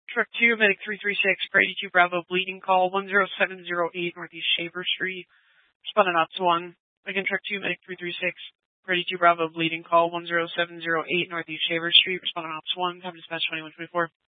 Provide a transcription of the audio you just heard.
Truck 2, Medic 336, Grady 2 Bravo, bleeding call 10708 Northeast Shaver Street. Responding Ops 1. Again, Truck 2, Medic 336, Grady 2 Bravo, bleeding call 10708 Northeast Shaver Street. Responding Ops 1. Time dispatch 2124.